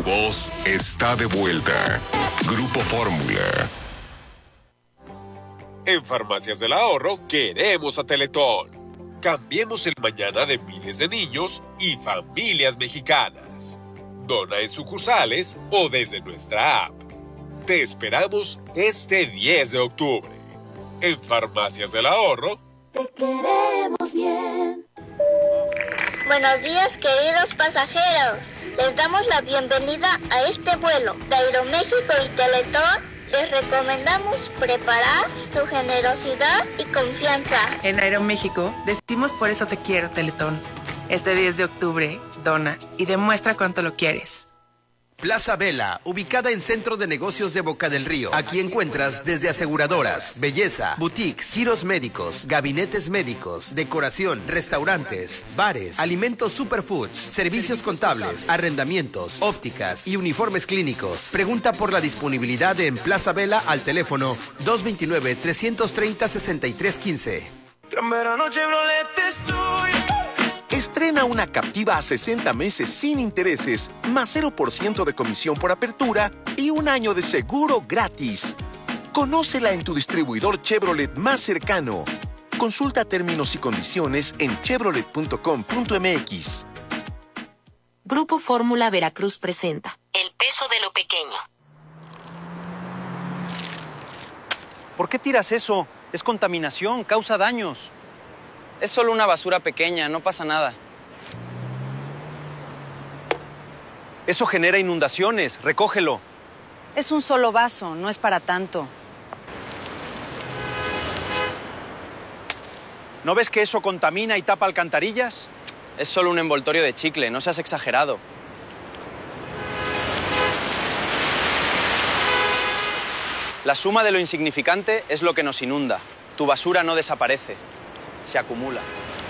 voz está de vuelta. Grupo Fórmula. En Farmacias del Ahorro queremos a Teletón. Cambiemos el mañana de miles de niños y familias mexicanas. Dona en sucursales o desde nuestra app. Te esperamos este 10 de octubre. En Farmacias del Ahorro. Te queremos bien. Buenos días, queridos pasajeros. Les damos la bienvenida a este vuelo de Aeroméxico y Teletón. Les recomendamos preparar su generosidad y confianza. En Aeroméxico decimos por eso te quiero, Teletón. Este 10 de octubre, dona y demuestra cuánto lo quieres. Plaza Vela, ubicada en Centro de Negocios de Boca del Río. Aquí encuentras desde aseguradoras, belleza, boutiques, giros médicos, gabinetes médicos, decoración, restaurantes, bares, alimentos superfoods, servicios contables, arrendamientos, ópticas y uniformes clínicos. Pregunta por la disponibilidad en Plaza Vela al teléfono 229-330-6315. Gran verano Chevrolet estoy. Estrena una Captiva a 60 meses sin intereses, más 0% de comisión por apertura y un año de seguro gratis. Conócela en tu distribuidor Chevrolet más cercano. Consulta términos y condiciones en chevrolet.com.mx. Grupo Fórmula Veracruz presenta El peso de lo pequeño. ¿Por qué tiras eso? Es contaminación, causa daños. Es solo una basura pequeña, no pasa nada. Eso genera inundaciones, recógelo. Es un solo vaso, no es para tanto. ¿No ves que eso contamina y tapa alcantarillas? Es solo un envoltorio de chicle, no seas exagerado. La suma de lo insignificante es lo que nos inunda. Tu basura no desaparece. Se acumula.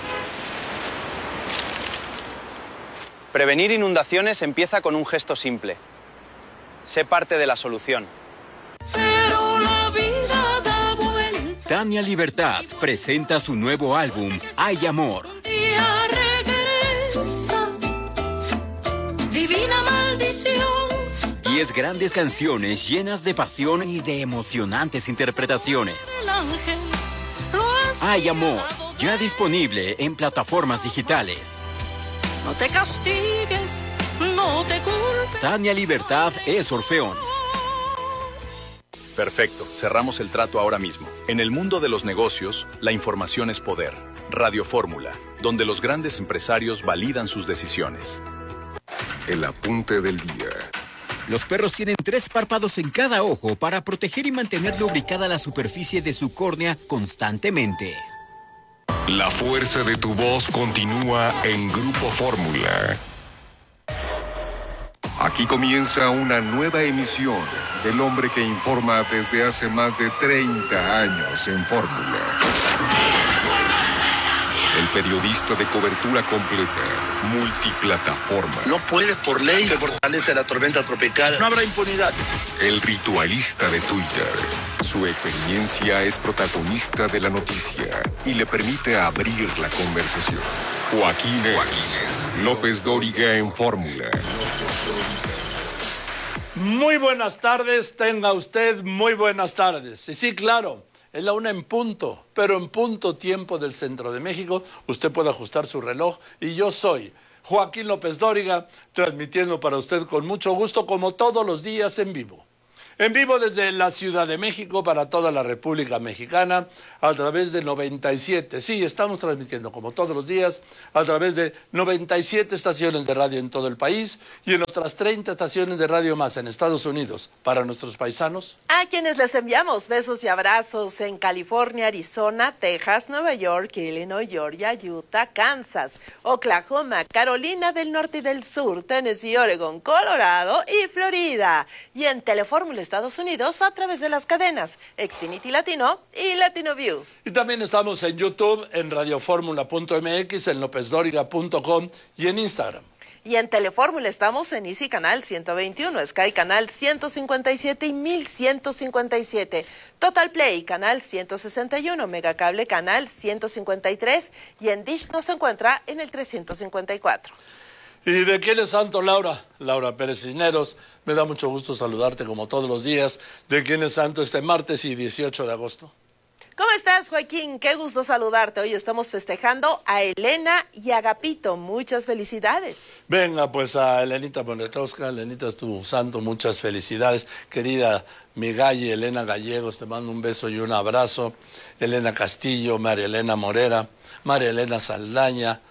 Prevenir inundaciones empieza con un gesto simple. Sé parte de la solución. Pero la vida da vuelta. Tania Libertad presenta su nuevo álbum, Hay Amor. Día regresa. Divina maldición. 10 grandes canciones llenas de pasión y de emocionantes interpretaciones. El ángel. Hay Amor, ya disponible en plataformas digitales. No te castigues, no te culpes. Tania Libertad es Orfeón. Perfecto, cerramos el trato ahora mismo. En el mundo de los negocios, la información es poder. Radio Fórmula, donde los grandes empresarios validan sus decisiones. El apunte del día. Los perros tienen 3 párpados en cada ojo para proteger y mantener lubricada la superficie de su córnea constantemente. La fuerza de tu voz continúa en Grupo Fórmula. Aquí comienza una nueva emisión del hombre que informa desde hace más de 30 años en Fórmula. El periodista de cobertura completa, multiplataforma. No puede por ley se fortalece la tormenta tropical. No habrá impunidad. El ritualista de Twitter. Su experiencia es protagonista de la noticia y le permite abrir la conversación. Joaquín López Dóriga en Fórmula. Muy buenas tardes, tenga usted muy buenas tardes. Y sí, claro. Es la 1 en punto, pero en punto tiempo del centro de México. Usted puede ajustar su reloj y yo soy Joaquín López Dóriga, transmitiendo para usted con mucho gusto, como todos los días, en vivo. En vivo desde la Ciudad de México para toda la República Mexicana a través de 97. Sí, estamos transmitiendo como todos los días a través de 97 estaciones de radio en todo el país y en otras 30 estaciones de radio más en Estados Unidos para nuestros paisanos. A quienes les enviamos besos y abrazos en California, Arizona, Texas, Nueva York, Illinois, Georgia, Utah, Kansas, Oklahoma, Carolina del Norte y del Sur, Tennessee, Oregon, Colorado y Florida. Y en Telefórmula Estados Unidos a través de las cadenas Xfinity Latino y Latino View. Y también estamos en YouTube, en radioformula.mx, en lopezdoriga.com y en Instagram. Y en Telefórmula estamos en Easy Canal 121, Sky Canal 157 y 1157, Total Play Canal 161, Megacable Canal 153 y en Dish nos encuentra en el 354. ¿Y de quién es santo, Laura? Laura Pérez Cisneros, me da mucho gusto saludarte como todos los días. ¿De quién es santo este martes y 18 de agosto? ¿Cómo estás, Joaquín? Qué gusto saludarte. Hoy estamos festejando a Elena y a Agapito. Muchas felicidades. Venga, pues a Elenita Poniatowska. Elenita es tu santo, muchas felicidades. Querida mi galle, Elena Gallegos, te mando un beso y un abrazo. Elena Castillo, María Elena Morera, María Elena Saldaña,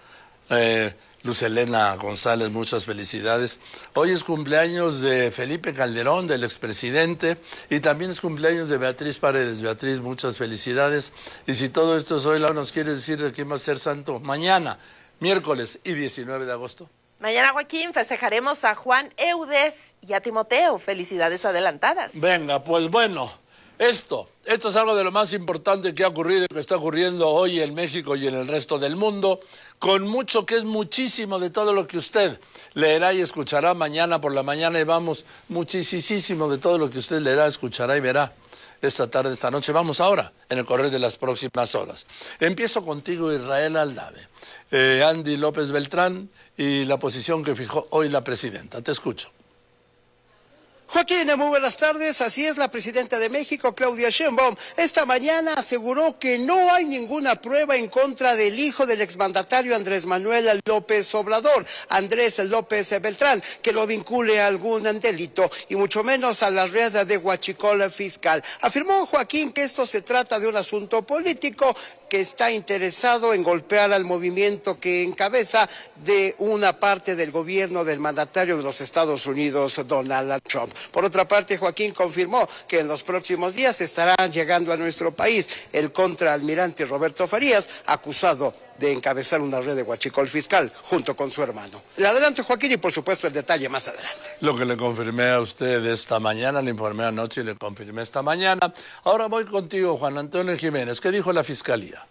Luz Elena González, muchas felicidades. Hoy es cumpleaños de Felipe Calderón, del expresidente, y también es cumpleaños de Beatriz Paredes. Beatriz, muchas felicidades. Y si todo esto es hoy, Laura, ¿nos quiere decir de quién va a ser santo? Mañana, miércoles y 19 de agosto. Mañana, Joaquín, festejaremos a Juan Eudes y a Timoteo. Felicidades adelantadas. Venga, pues bueno, esto es algo de lo más importante que ha ocurrido y que está ocurriendo hoy en México y en el resto del mundo, con mucho que es muchísimo de todo lo que usted leerá y escuchará mañana por la mañana, y vamos, muchísimo de todo lo que usted leerá, escuchará y verá esta tarde, esta noche. Vamos ahora, en el correr de las próximas horas. Empiezo contigo, Israel Aldave, Andy López Beltrán y la posición que fijó hoy la presidenta. Te escucho. Joaquín, muy buenas tardes. Así es, la presidenta de México, Claudia Sheinbaum, esta mañana aseguró que no hay ninguna prueba en contra del hijo del exmandatario Andrés Manuel López Obrador, Andrés López Beltrán, que lo vincule a algún delito y mucho menos a la red de huachicol fiscal. Afirmó Joaquín que esto se trata de un asunto político, que está interesado en golpear al movimiento que encabeza de una parte del gobierno del mandatario de los Estados Unidos, Donald Trump. Por otra parte, Joaquín confirmó que en los próximos días estará llegando a nuestro país el contraalmirante Roberto Farías, acusado de encabezar una red de huachicol fiscal junto con su hermano. Le adelanto, Joaquín, y por supuesto el detalle más adelante. Lo que le confirmé a usted esta mañana, le informé anoche y le confirmé esta mañana. Ahora voy contigo, Juan Antonio Jiménez. ¿Qué dijo la Fiscalía?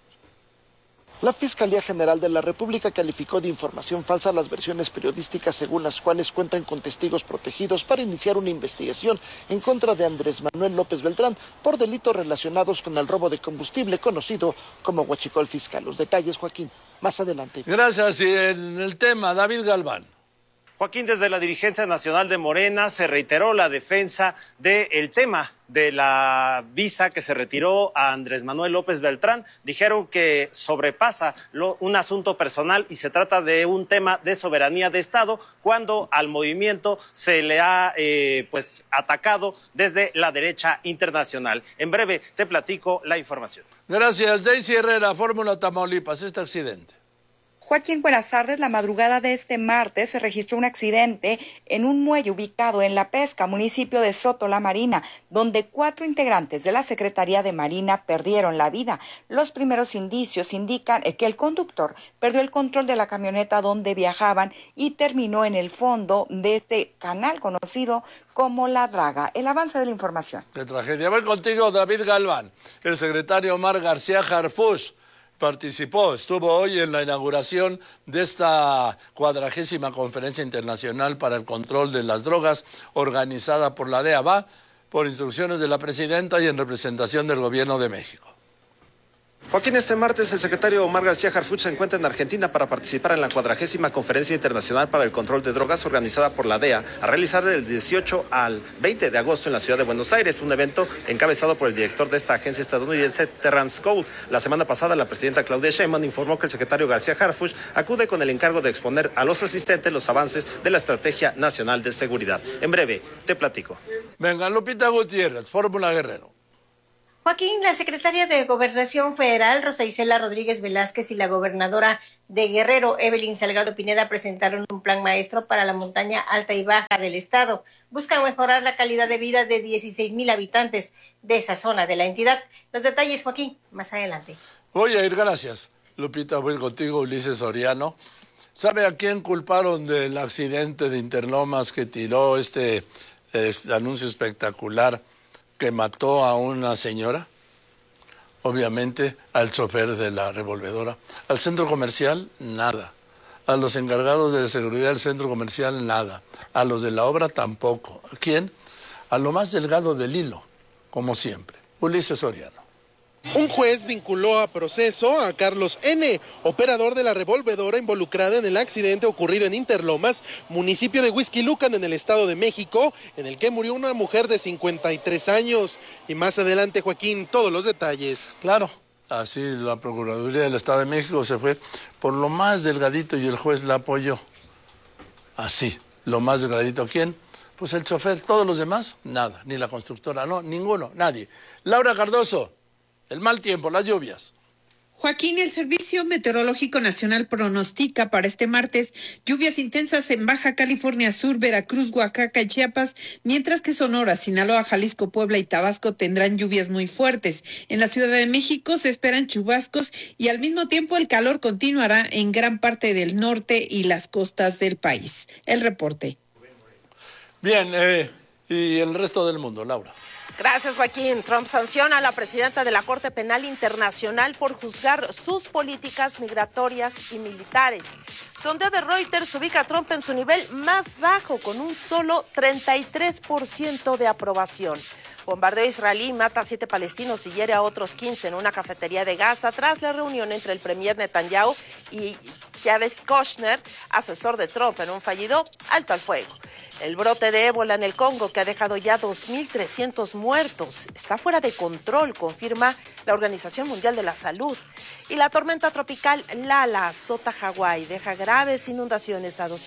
La Fiscalía General de la República calificó de información falsa las versiones periodísticas según las cuales cuentan con testigos protegidos para iniciar una investigación en contra de Andrés Manuel López Beltrán por delitos relacionados con el robo de combustible conocido como huachicol fiscal. Los detalles, Joaquín, más adelante. Gracias. Y en el tema, David Galván. Joaquín, desde la dirigencia nacional de Morena se reiteró la defensa del tema de la visa que se retiró a Andrés Manuel López Beltrán. Dijeron que sobrepasa un asunto personal y se trata de un tema de soberanía de Estado, cuando al movimiento se le ha atacado desde la derecha internacional. En breve te platico la información. Gracias. Daisy Herrera, Fórmula Tamaulipas, este accidente. Joaquín, buenas tardes. La madrugada de este martes se registró un accidente en un muelle ubicado en La Pesca, municipio de Soto La Marina, donde 4 integrantes de la Secretaría de Marina perdieron la vida. Los primeros indicios indican que el conductor perdió el control de la camioneta donde viajaban y terminó en el fondo de este canal conocido como La Draga. El avance de la información. Qué tragedia. Voy contigo, David Galván. El secretario Omar García Harfuch estuvo hoy en la inauguración de esta 40ª Conferencia Internacional para el Control de las Drogas, organizada por la DEA, por instrucciones de la presidenta y en representación del Gobierno de México. Joaquín, este martes el secretario Omar García Harfuch se encuentra en Argentina para participar en la 40ª Conferencia Internacional para el Control de Drogas organizada por la DEA, a realizar del 18 al 20 de agosto en la ciudad de Buenos Aires, un evento encabezado por el director de esta agencia estadounidense, Terrence Cole. La semana pasada la presidenta Claudia Sheinbaum informó que el secretario García Harfuch acude con el encargo de exponer a los asistentes los avances de la Estrategia Nacional de Seguridad. En breve te platico. Venga, Lupita Gutiérrez, Fórmula Guerrero. Joaquín, la secretaria de Gobernación Federal, Rosa Isela Rodríguez Velázquez, y la gobernadora de Guerrero, Evelyn Salgado Pineda, presentaron un plan maestro para la montaña alta y baja del estado. Buscan mejorar la calidad de vida de 16,000 habitantes de esa zona de la entidad. Los detalles, Joaquín, más adelante. Voy a ir, gracias. Lupita, voy contigo, Ulises Soriano. ¿Sabe a quién culparon del accidente de Interlomas que tiró este anuncio espectacular que mató a una señora? Obviamente al chofer de la revolvedora. Al centro comercial, nada. A los encargados de seguridad del centro comercial, nada. A los de la obra, tampoco. ¿A quién? A lo más delgado del hilo, como siempre. Ulises Soriano. Un juez vinculó a proceso a Carlos N., operador de la revolvedora involucrada en el accidente ocurrido en Interlomas, municipio de Huixquilucan, en el Estado de México, en el que murió una mujer de 53 años. Y más adelante, Joaquín, todos los detalles. Claro, así la Procuraduría del Estado de México se fue por lo más delgadito y el juez la apoyó. Así, lo más delgadito. ¿Quién? Pues el chofer. Todos los demás, nada. Ni la constructora, no, ninguno, nadie. Laura Cardoso. El mal tiempo, las lluvias. Joaquín, el Servicio Meteorológico Nacional pronostica para este martes lluvias intensas en Baja California Sur, Veracruz, Oaxaca y Chiapas, mientras que Sonora, Sinaloa, Jalisco, Puebla y Tabasco tendrán lluvias muy fuertes. En la Ciudad de México se esperan chubascos y al mismo tiempo el calor continuará en gran parte del norte y las costas del país. El reporte. Bien, y el resto del mundo, Laura. Gracias, Joaquín. Trump sanciona a la presidenta de la Corte Penal Internacional por juzgar sus políticas migratorias y militares. Sondeo de Reuters ubica a Trump en su nivel más bajo, con un solo 33% de aprobación. Bombardeo israelí mata a 7 palestinos y hiere a otros 15 en una cafetería de Gaza tras la reunión entre el premier Netanyahu y Jared Kushner, asesor de Trump, en un fallido alto al fuego. El brote de ébola en el Congo, que ha dejado ya 2.300 muertos, está fuera de control, confirma la Organización Mundial de la Salud. Y la tormenta tropical Lala azota Hawái, deja graves inundaciones a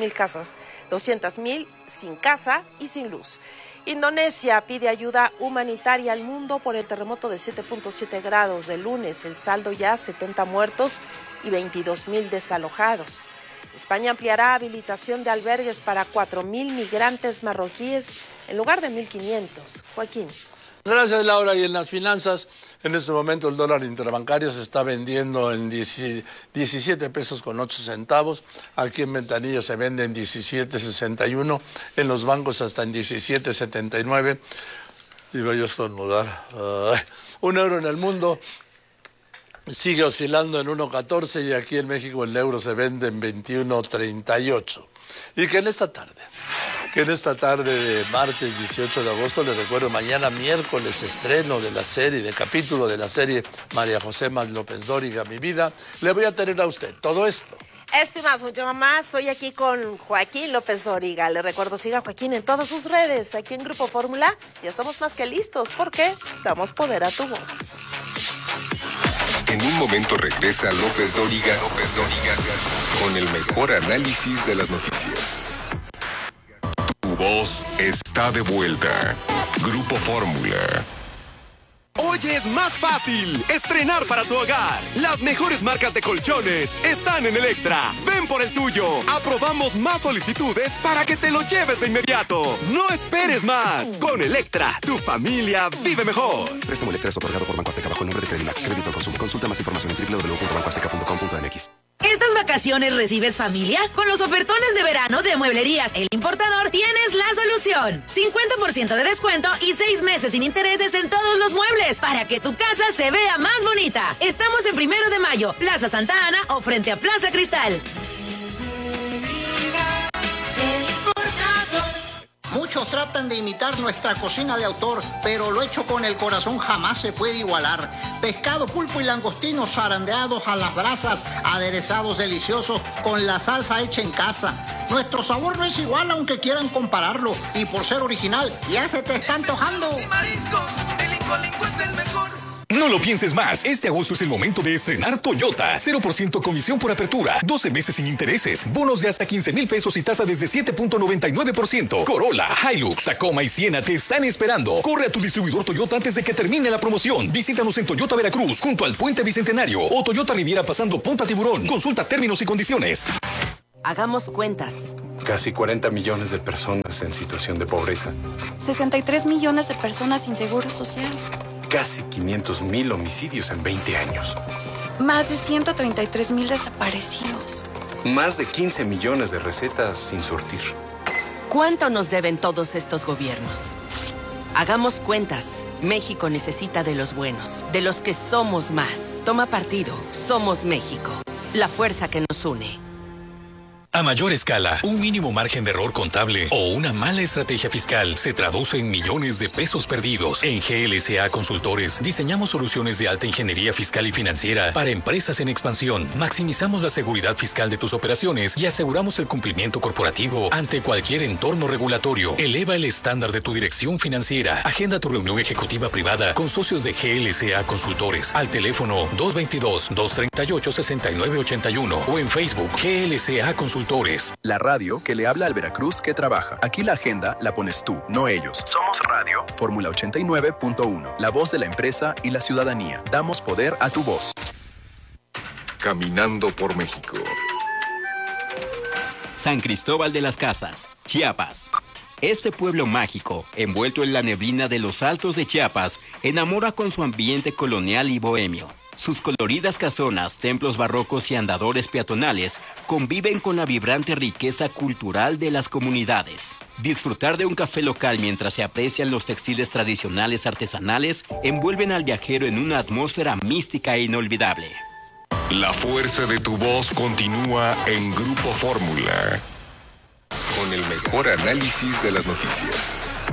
200.000 sin casa y sin luz. Indonesia pide ayuda humanitaria al mundo por el terremoto de 7.7 grados del lunes. El saldo ya 70 muertos y 22.000 desalojados. España ampliará habilitación de albergues para 4.000 migrantes marroquíes en lugar de 1.500. Joaquín. Gracias, Laura. Y en las finanzas, en este momento el dólar interbancario se está vendiendo en 17 pesos con 8 centavos. Aquí en Ventanilla se vende en 17.61. En los bancos hasta en 17.79. Iba yo a estornudar. Un euro en el mundo sigue oscilando en 1.14 y aquí en México el euro se vende en 21.38. Y que en esta tarde de martes 18 de agosto, les recuerdo, mañana miércoles estreno de la serie, de capítulo de la serie María José López Dóriga, Mi Vida. Le voy a tener a usted todo esto. Esto y más, mucho más. Estoy aquí con Joaquín López Dóriga. Le recuerdo, siga a Joaquín en todas sus redes. Aquí en Grupo Fórmula ya estamos más que listos porque damos poder a tu voz. En un momento regresa López Dóriga con el mejor análisis de las noticias. Tu voz está de vuelta. Grupo Fórmula. Hoy es más fácil estrenar para tu hogar. Las mejores marcas de colchones están en Electra. Ven por el tuyo. Aprobamos más solicitudes para que te lo lleves de inmediato. No esperes más. Con Electra, tu familia vive mejor. Préstamo Electra es otorgado por Banco Azteca bajo el nombre de Credimax. Crédito al consumo. Consulta más información en www.bancoazteca.com.mx. ¿Estas vacaciones recibes familia? Con los ofertones de verano de Mueblerías El Importador tienes la solución. 50% de descuento y 6 meses sin intereses en todos los muebles para que tu casa se vea más bonita. Estamos en 1 de Mayo, Plaza Santa Ana o frente a Plaza Cristal. Muchos tratan de imitar nuestra cocina de autor, pero lo hecho con el corazón jamás se puede igualar. Pescado, pulpo y langostinos zarandeados a las brasas, aderezados deliciosos con la salsa hecha en casa. Nuestro sabor no es igual aunque quieran compararlo, y por ser original ya se te está antojando. Mariscos, el Incolinco es el mejor. No lo pienses más. Este agosto es el momento de estrenar Toyota. 0% comisión por apertura, 12 meses sin intereses, bonos de hasta 15,000 pesos y tasa desde 7.99%. Corolla, Hilux, Tacoma y Siena te están esperando. Corre a tu distribuidor Toyota antes de que termine la promoción. Visítanos en Toyota Veracruz, junto al Puente Bicentenario, o Toyota Riviera pasando Punta Tiburón. Consulta términos y condiciones. Hagamos cuentas. Casi 40 millones de personas en situación de pobreza. 63 millones de personas sin seguro social. Casi 500,000 homicidios en 20 años. Más de 133,000 desaparecidos. Más de 15 millones de recetas sin surtir. ¿Cuánto nos deben todos estos gobiernos? Hagamos cuentas. México necesita de los buenos, de los que somos más. Toma partido. Somos México. La fuerza que nos une. A mayor escala, un mínimo margen de error contable o una mala estrategia fiscal se traduce en millones de pesos perdidos. En GLSA Consultores diseñamos soluciones de alta ingeniería fiscal y financiera para empresas en expansión. Maximizamos la seguridad fiscal de tus operaciones y aseguramos el cumplimiento corporativo ante cualquier entorno regulatorio. Eleva el estándar de tu dirección financiera. Agenda tu reunión ejecutiva privada con socios de GLSA Consultores al teléfono 222-238-6981 o en Facebook GLSA Consultores. La radio que le habla al Veracruz que trabaja. Aquí la agenda la pones tú, no ellos. Somos Radio Fórmula 89.1, la voz de la empresa y la ciudadanía. Damos poder a tu voz. Caminando por México. San Cristóbal de las Casas, Chiapas. Este pueblo mágico, envuelto en la neblina de los altos de Chiapas, enamora con su ambiente colonial y bohemio. Sus coloridas casonas, templos barrocos y andadores peatonales conviven con la vibrante riqueza cultural de las comunidades. Disfrutar de un café local mientras se aprecian los textiles tradicionales artesanales envuelven al viajero en una atmósfera mística e inolvidable. La fuerza de tu voz continúa en Grupo Fórmula, con el mejor análisis de las noticias.